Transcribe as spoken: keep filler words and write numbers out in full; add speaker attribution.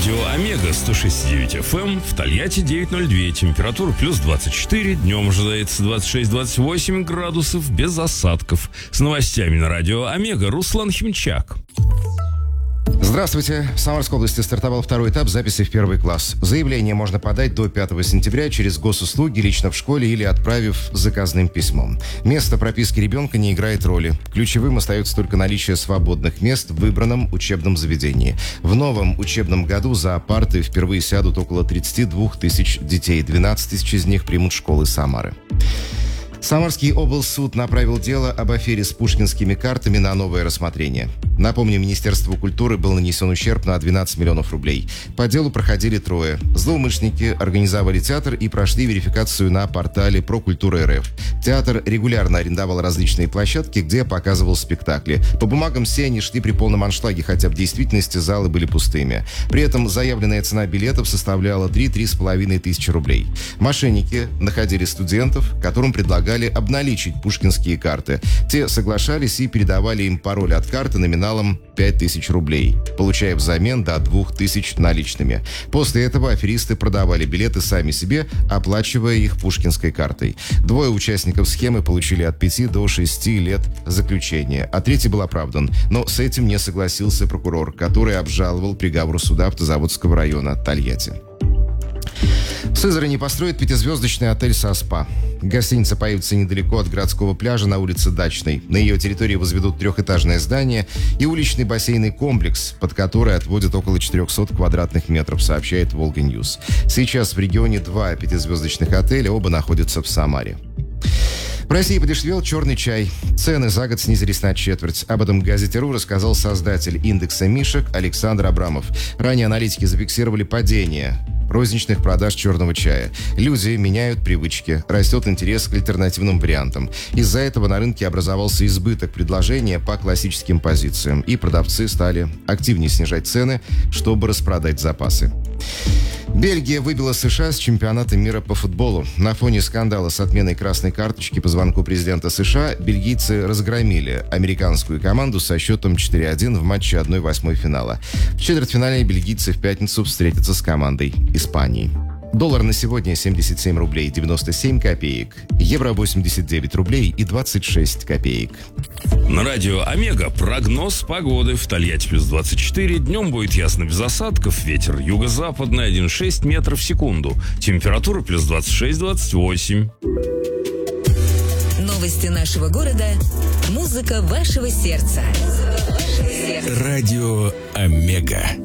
Speaker 1: Радио Омега сто шесть и девять эф эм, в Тольятти девять ноль два, температура плюс двадцать четыре, днем ожидается двадцать шесть - двадцать восемь градусов, без осадков. С новостями на Радио Омега Руслан Химчак.
Speaker 2: Здравствуйте. В Самарской области стартовал второй этап записи в первый класс. Заявление можно подать до пятого сентября через госуслуги, лично в школе или отправив заказным письмом. Место прописки ребенка не играет роли. Ключевым остается только наличие свободных мест в выбранном учебном заведении. В новом учебном году за парты впервые сядут около тридцать два тысяч детей. двенадцать тысяч из них примут школы Самары. Самарский облсуд направил дело об афере с пушкинскими картами на новое рассмотрение. Напомню, Министерству культуры был нанесен ущерб на двенадцать миллионов рублей. По делу проходили трое. Злоумышленники организовали театр и прошли верификацию на портале Прокультура.РФ. Театр регулярно арендовал различные площадки, где показывал спектакли. По бумагам все они шли при полном аншлаге, хотя в действительности залы были пустыми. При этом заявленная цена билетов составляла три - три с половиной тысячи рублей. Мошенники находили студентов, которым предлагали обналичить пушкинские карты. Те соглашались и передавали им пароль от карты номиналом пять тысяч рублей, получая взамен до двух тысяч наличными. После этого аферисты продавали билеты сами себе, оплачивая их пушкинской картой. Двое участников схемы получили от пяти до шести лет заключения, а третий был оправдан. Но с этим не согласился прокурор, который обжаловал приговор суда Автозаводского района Тольятти. В Сызрани построят пятизвездочный отель со спа. Гостиница появится недалеко от городского пляжа на улице Дачной. На ее территории возведут трехэтажное здание и уличный бассейный комплекс, под который отводят около четырехсот квадратных метров, сообщает Волга-Ньюс. Сейчас в регионе два пятизвездочных отеля, оба находятся в Самаре. В России подешевел черный чай. Цены за год снизились на четверть. Об этом Газете.ру рассказал создатель индекса Мишек Александр Абрамов. Ранее аналитики зафиксировали падение розничных продаж черного чая. Люди меняют привычки, растет интерес к альтернативным вариантам. Из-за этого на рынке образовался избыток предложения по классическим позициям, и продавцы стали активнее снижать цены, чтобы распродать запасы. Бельгия выбила США с чемпионата мира по футболу. На фоне скандала с отменой красной карточки по звонку президента США бельгийцы разгромили американскую команду со счетом четыре один в матче одна восьмая финала. В четвертьфинале бельгийцы в пятницу встретятся с командой Испании. Доллар на сегодня семьдесят семь рублей девяносто семь копеек. Евро восемьдесят девять рублей и двадцать шесть копеек.
Speaker 1: На Радио Омега прогноз погоды. В Тольятти плюс двадцать четыре, днем будет ясно без осадков, ветер юго-западный один и шесть метров в секунду. Температура плюс двадцать шесть - двадцать восемь.
Speaker 3: Новости нашего города. Музыка вашего сердца.
Speaker 4: Радио Омега.